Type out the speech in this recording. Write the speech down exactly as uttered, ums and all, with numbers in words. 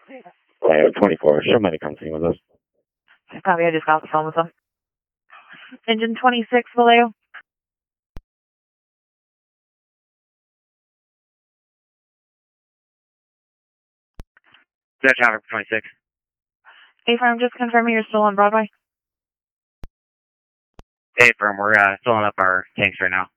Vallejo twenty-four, show medic on scene with us. Copy, I just got the phone with them. Engine twenty-six, Vallejo. That traffic for twenty-six. A-Firm, just confirming you're still on Broadway. A-Firm, we're uh, filling up our tanks right now.